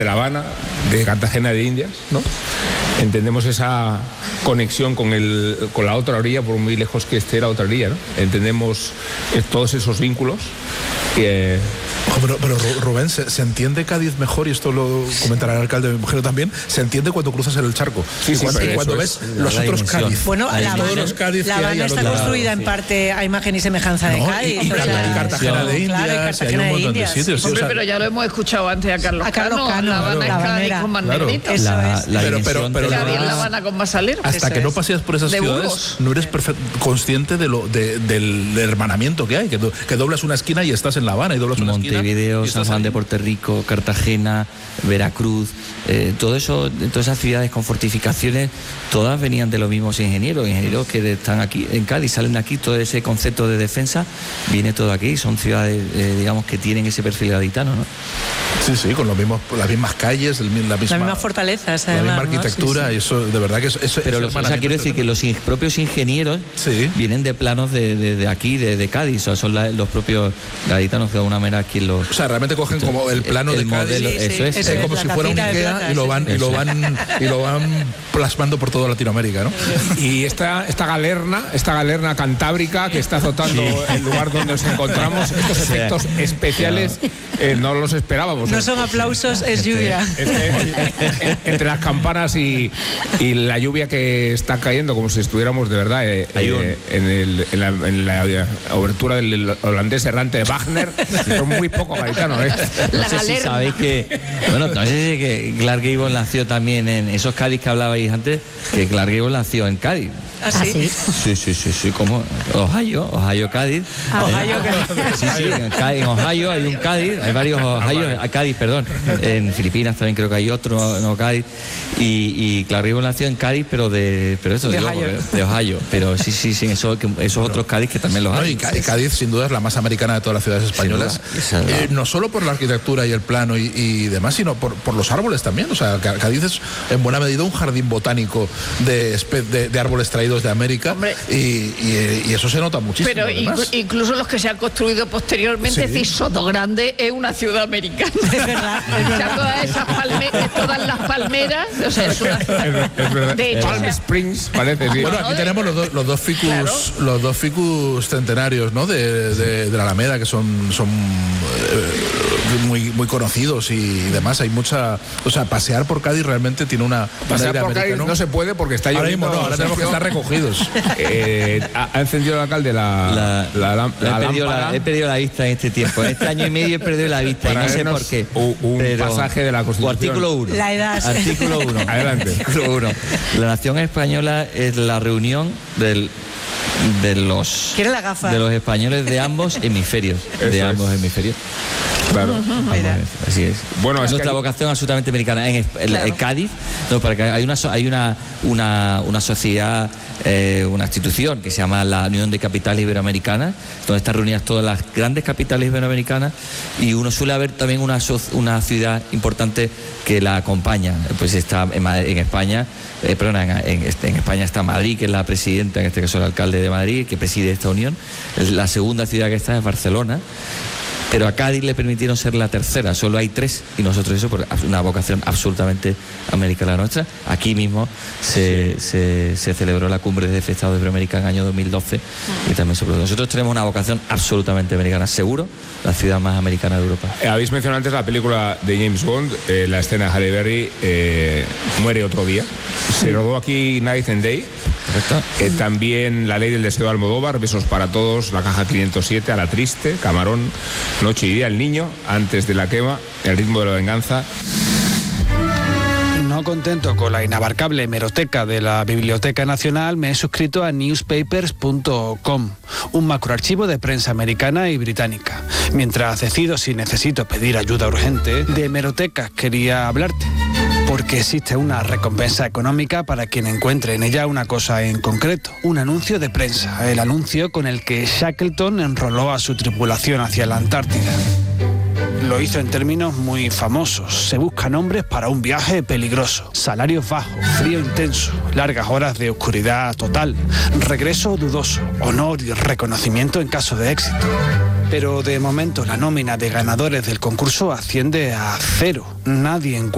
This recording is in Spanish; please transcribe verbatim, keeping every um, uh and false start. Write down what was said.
de La Habana, de Cartagena de Indias, ¿no? Entendemos esa conexión con, el, con la otra orilla, por muy lejos que esté la otra orilla, ¿no? Entendemos eh, todos esos vínculos que... Oh, pero, pero Rubén, ¿se, ¿se entiende Cádiz mejor? Y esto lo comentará el alcalde de Mujer también. ¿Se entiende cuando cruzas el charco? Sí, sí, cuando, sí, cuando ves la, los la otros dimensión. Cádiz. Bueno, la La Habana, los Cádiz la Habana está construida en parte a imagen y semejanza de no, Cádiz. Y, y, o sea, y Cartagena de Indias, claro, y Cartagena hay un de montón de Indias. sitios. Hombre, Sí, o sea, pero ya lo hemos escuchado antes a Carlos, a Carlos Cano, La Habana claro. es Cádiz La con más claro. negrito. Eso La, es. la Pero- dimensión pero- de pero- Cádiz en La la- Habana con más alero. hasta Eso que no es. paseas por esas De ciudades, Burgos. no eres perfe- consciente de lo, de, del, del hermanamiento que hay, que, do, que doblas una esquina y estás en La Habana, y doblas una esquina Montevideo, y San estás Juan ahí. de Puerto Rico, Cartagena, Veracruz, eh, todo eso, todas esas ciudades con fortificaciones, todas venían de los mismos ingenieros, ingenieros que están aquí en Cádiz, salen de aquí, todo ese concepto de defensa viene todo aquí, son ciudades, eh, digamos, que tienen ese perfil gaditano, ¿no? Sí, sí, con los mismos, las mismas calles, el, la misma, Las mismas fortalezas, la además, misma ¿no? arquitectura, Sí, sí. y eso, de verdad que eso, eso Pero ese los, o sea, hermanamiento quiero es decir que los in- propios ingenieros Sí. vienen de planos de, de, de aquí, de, de Cádiz, o sea, son la- los propios gaditanos que de alguna manera quien los... O sea, realmente cogen como el plano el de Cádiz, modelo, Sí, sí, eso es. eso eh, es, como la si fuera un tacita de Ikea, plata, y lo sí. van y lo van y lo van plasmando por toda Latinoamérica, ¿no? Y esta, esta galerna, esta galerna cantábrica que está azotando el lugar donde nos encontramos, estos Sí. efectos especiales eh, no los esperábamos. No son aplausos, es lluvia. Este, entre las campanas y, y la lluvia que está cayendo, como si estuviéramos de verdad eh, eh, en, el, en, la, en la obertura del holandés errante de Wagner, son muy poco gaditanos, ¿eh? No La sé si galerna. sabéis que, bueno, no sé si que Clark Gable nació también en esos Cádiz que hablabais antes, que Clark Gable nació en Cádiz. ¿Ah, sí? Sí, sí, sí, sí, como Ohio, Ohio, Cádiz. Ah, Ohio, Eh, Sí, sí, en, Cádiz, en Ohio hay un Cádiz, hay varios Ohio, hay Cádiz, perdón. En Filipinas también creo que hay otro, no Cádiz. Y, y Clark Gable nació en Cádiz, pero de, pero eso De digo, Ohio. de Ohio. Pero sí, sí, sí, eso, que- esos otros Cádiz que también los No, hay. y Cá- y Cádiz, sin duda, es la más americana de todas las ciudades españolas. Sin duda, esa- Eh, no solo por la arquitectura y el plano y, y demás, sino por, por los árboles también. O sea, Cá- Cádiz es en buena medida un jardín botánico de, espe- de, de árboles traídos de América. Hombre. Y, y- y eso se nota muchísimo. Pero además. inclu- incluso los que se han construido posteriormente, Sí. es decir, Soto Grande es una ciudad americana. Es verdad, es O sea, verdad. todas esas palmeras, todas las palmeras, o sea, es una ciudad. Es verdad. De hecho, Palm o sea, Springs parece, sí. Bueno, aquí tenemos los, dos- los dos ficus, Claro. los dos ficus centenarios, ¿no? De, de- de la Alameda, que son, son eh, muy, muy conocidos y demás. Hay mucha, o sea, pasear por Cádiz realmente tiene una Pasear aire por Cádiz americano. no se puede porque está Ahora lloviendo. mismo no, ahora tenemos que estar recogidos. Eh, ha, ha encendido el alcalde la, La- la, lam- la la he, perdido lámpara la, he perdido la vista en este tiempo. En este año y medio he perdido la vista y para no sé vernos por qué. un, un Pero- pasaje de la O Constitución. artículo uno. La edad. Artículo uno. Adelante. Artículo uno. La nación española es la reunión del, de los Quiere la gafa. de los españoles de ambos hemisferios. Eso de es. ambos hemisferios. Claro. Mira. Así es. Bueno, es nuestra que hay- vocación absolutamente americana. En, en- Claro. en Cádiz, no, para que hay una so- hay una una, una sociedad, eh, una institución que se llama la Unión de Capitales Iberoamericanas, donde están reunidas todas las grandes capitales iberoamericanas, y uno suele haber también una so- una ciudad importante que la acompaña. Pues está en, Ma- en España, eh, perdón, en, en, este- en España está Madrid, que es la presidenta, en este caso el alcalde de Madrid, que preside esta unión. La segunda ciudad que está es Barcelona. Pero a Cádiz le permitieron ser la tercera, solo hay tres, y nosotros eso por una vocación absolutamente americana nuestra. Aquí mismo se, se, se celebró la cumbre de jefe de Estado de Iberoamérica en el año dos mil doce y también se produjo. Nosotros tenemos una vocación absolutamente americana, seguro, la ciudad más americana de Europa. Eh, Habéis mencionado antes la película de James Bond, eh, la escena de Halle Berry, eh, Muere otro día. Se rodó aquí Night and Day. ¿Correcto? Eh, también La ley del deseo de Almodóvar, Besos para todos, La caja quinientos siete, A la triste, Camarón, Noche y día, El niño, Antes de la quema, El ritmo de la venganza. No contento con la inabarcable hemeroteca de la Biblioteca Nacional, me he suscrito a newspapers punto com, un macroarchivo de prensa americana y británica. Mientras decido si necesito pedir ayuda urgente, de hemerotecas quería hablarte, porque existe una recompensa económica para quien encuentre en ella una cosa en concreto, un anuncio de prensa, el anuncio con el que Shackleton enroló a su tripulación hacia la Antártida. Lo hizo en términos muy famosos. Se buscan hombres para un viaje peligroso. Salarios bajos, frío intenso, largas horas de oscuridad total, regreso dudoso, honor y reconocimiento en caso de éxito. Pero de momento la nómina de ganadores del concurso asciende a cero. Nadie encuentra